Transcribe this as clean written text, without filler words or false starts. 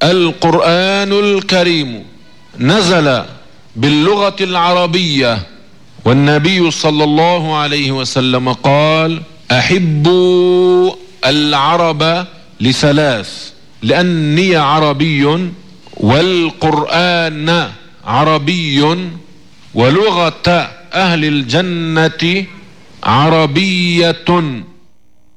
القرآن الكريم نزل باللغة العربية، والنبي صلى الله عليه وسلم قال: أحبوا العرب لثلاث، لأني عربي والقرآن عربي ولغة أهل الجنة عربية.